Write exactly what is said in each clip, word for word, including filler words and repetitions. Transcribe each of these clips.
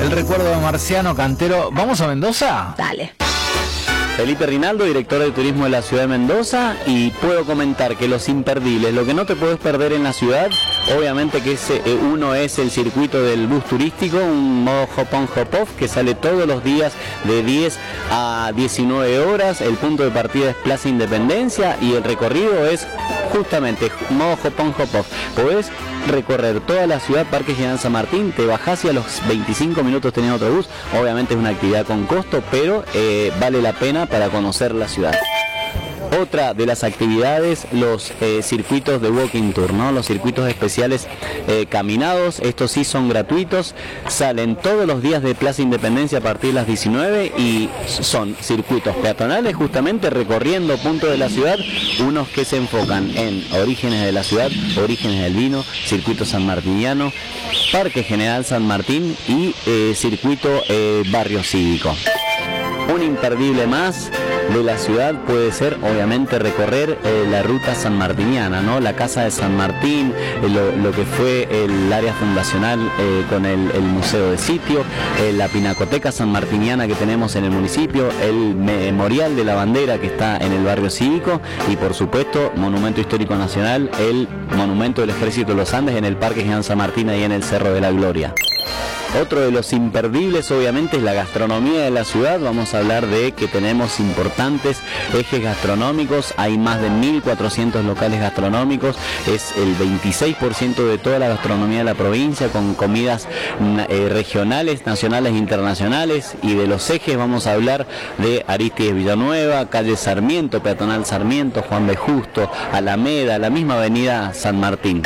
El recuerdo de Marciano Cantero. ¿Vamos a Mendoza? Dale. Felipe Rinaldo, director de turismo de la ciudad de Mendoza, y puedo comentar que los imperdibles, lo que no te puedes perder en la ciudad, obviamente que ese, eh, uno es el circuito del bus turístico, un modo hop on hop off que sale todos los días de diez a diecinueve horas, el punto de partida es Plaza Independencia y el recorrido es justamente modo hop on hop off. Podés recorrer toda la ciudad, Parque General San Martín, te bajás y a los veinticinco minutos tenés otro bus. Obviamente es una actividad con costo, pero eh, vale la pena para conocer la ciudad. Otra de las actividades, los eh, circuitos de walking tour, ¿no? Los circuitos especiales eh, caminados, estos sí son gratuitos, salen todos los días de Plaza Independencia a partir de las diecinueve y son circuitos peatonales justamente recorriendo puntos de la ciudad, unos que se enfocan en orígenes de la ciudad, orígenes del vino, circuito sanmartiniano, Parque General San Martín y eh, circuito eh, barrio cívico. Un imperdible más de la ciudad puede ser obviamente recorrer eh, la ruta sanmartiniana, ¿no? La Casa de San Martín, eh, lo, lo que fue el área fundacional eh, con el, el museo de sitio, eh, la pinacoteca sanmartiniana que tenemos en el municipio, el memorial de la bandera que está en el barrio cívico y por supuesto monumento histórico nacional, el monumento del Ejército de los Andes en el Parque General San Martín y en el Cerro de la Gloria. Otro de los imperdibles obviamente es la gastronomía de la ciudad. Vamos a hablar de que tenemos importantes ejes gastronómicos, hay más de mil cuatrocientos locales gastronómicos, es el veintiséis por ciento de toda la gastronomía de la provincia con comidas eh, regionales, nacionales e internacionales. Y de los ejes vamos a hablar de Arístides Villanueva, calle Sarmiento, peatonal Sarmiento, Juan B. Justo, Alameda, la misma avenida San Martín.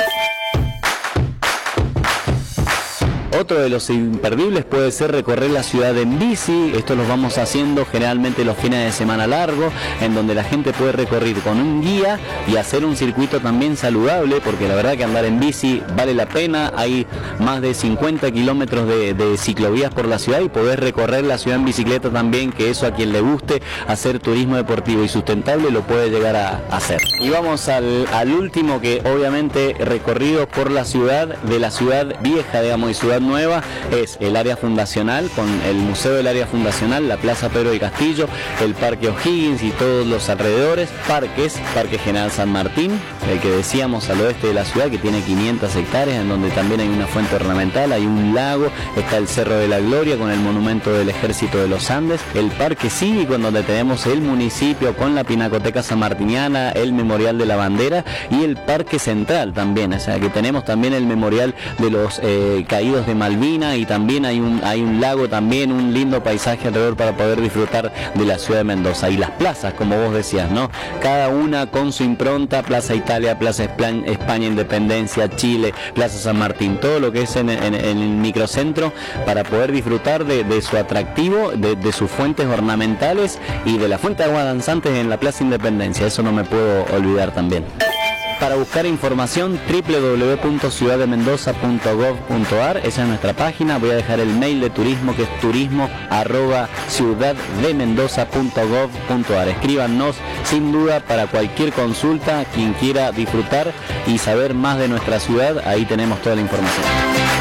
Otro de los imperdibles puede ser recorrer la ciudad en bici. Esto lo vamos haciendo generalmente los fines de semana largos, en donde la gente puede recorrer con un guía y hacer un circuito también saludable, porque la verdad que andar en bici vale la pena. Hay más de cincuenta kilómetros de, de ciclovías por la ciudad y podés recorrer la ciudad en bicicleta también, que eso a quien le guste hacer turismo deportivo y sustentable lo puede llegar a hacer. Y vamos al, al último, que obviamente recorrido por la ciudad, de la ciudad vieja, digamos, y ciudad nueva, es el área fundacional con el museo del área fundacional, la Plaza Pedro del Castillo, el Parque O'Higgins y todos los alrededores, parques, Parque General San Martín, el que decíamos al oeste de la ciudad, que tiene quinientas hectáreas, en donde también hay una fuente ornamental, hay un lago, está el Cerro de la Gloria con el monumento del Ejército de los Andes, el Parque Cívico, en donde tenemos el municipio con la Pinacoteca Sanmartiniana, el Memorial de la Bandera y el Parque Central también, o sea que tenemos también el Memorial de los eh, Caídos de Malvina, y también hay un, hay un lago, también un lindo paisaje alrededor para poder disfrutar de la ciudad de Mendoza. Y las plazas, como vos decías, ¿no? Cada una con su impronta, Plaza Italia, Plaza España Independencia, Chile, Plaza San Martín, todo lo que es en, en, en el microcentro para poder disfrutar de, de su atractivo, de, de sus fuentes ornamentales y de la fuente de agua danzantes en la Plaza Independencia. Eso no me puedo olvidar también. Para buscar información, doble u doble u doble u punto ciudad de mendoza punto gov punto a r, esa es nuestra página. Voy a dejar el mail de turismo, que es turismo arroba ciudad de mendoza punto gov punto a r. Escríbanos sin duda para cualquier consulta, quien quiera disfrutar y saber más de nuestra ciudad, ahí tenemos toda la información.